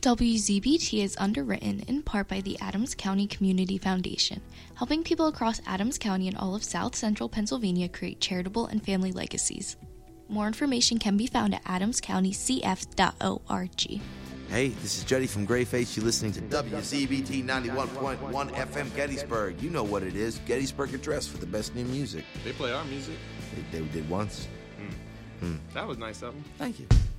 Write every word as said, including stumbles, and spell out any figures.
W Z B T is underwritten in part by the Adams County Community Foundation, helping people across Adams County and all of South Central Pennsylvania create charitable and family legacies. More information can be found at adams county c f dot org. Hey, this is Juddy from Grayface. You're listening to W Z B T ninety-one point one F M Gettysburg. You know what it is. Gettysburg Address for the best new music. They play our music. They, they did once. Mm. Mm. That was nice of them. Thank you.